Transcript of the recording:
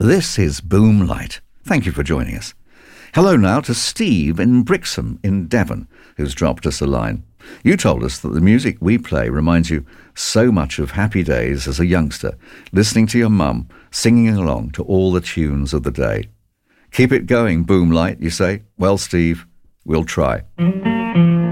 This is Boomlight. Thank you for joining us. Hello now to Steve in Brixham in Devon, who's dropped us a line. You told us that the music we play reminds you so much of happy days as a youngster, listening to your mum singing along to all the tunes of the day. Keep it going, Boomlight, you say? Well, Steve, we'll try.